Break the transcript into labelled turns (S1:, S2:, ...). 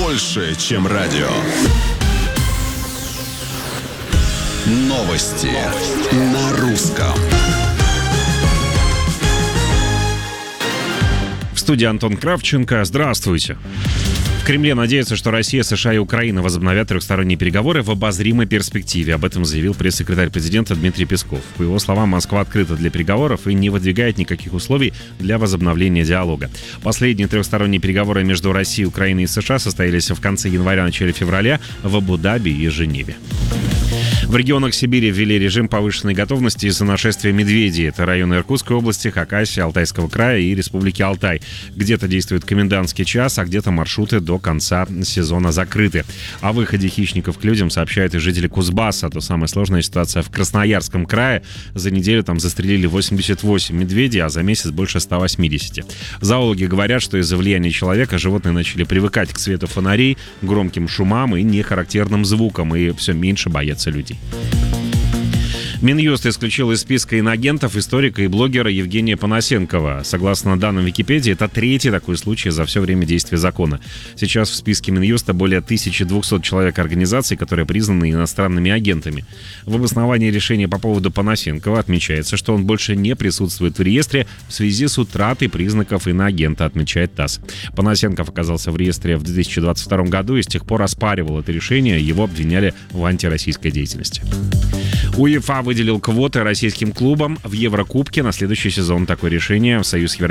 S1: больше, чем радио. Новости на русском.
S2: В студии Антон Кравченко. Здравствуйте. В Кремле надеются, что Россия, США и Украина возобновят трехсторонние переговоры в обозримой перспективе. Об этом заявил пресс-секретарь президента Дмитрий Песков. По его словам, Москва открыта для переговоров и не выдвигает никаких условий для возобновления диалога. Последние трехсторонние переговоры между Россией, Украиной и США состоялись в конце января-начале февраля в Абу-Даби и Женеве. В регионах Сибири ввели режим повышенной готовности из-за нашествия медведей. Это районы Иркутской области, Хакасии, Алтайского края и Республики Алтай. Где-то действует комендантский час, а где-то маршруты до конца сезона закрыты. О выходе хищников к людям сообщают и жители Кузбасса. То самая сложная ситуация в Красноярском крае. За неделю там застрелили 88 медведей, а за месяц больше 180. Зоологи говорят, что из-за влияния человека животные начали привыкать к свету фонарей, громким шумам и нехарактерным звукам, и все меньше боятся людей. Минюст исключил из списка иноагентов историка и блогера Евгения Панасенкова. Согласно данным Википедии, это третий такой случай за все время действия закона. Сейчас в списке Минюста более 1200 человек организаций, которые признаны иностранными агентами. В обосновании решения по поводу Панасенкова отмечается, что он больше не присутствует в реестре в связи с утратой признаков иноагента, отмечает ТАСС. Панасенков оказался в реестре в 2022 году и с тех пор оспаривал это решение. Его обвиняли в антироссийской деятельности. УЕФА выделил квоты российским клубам в Еврокубке на следующий сезон. Такое решение Союз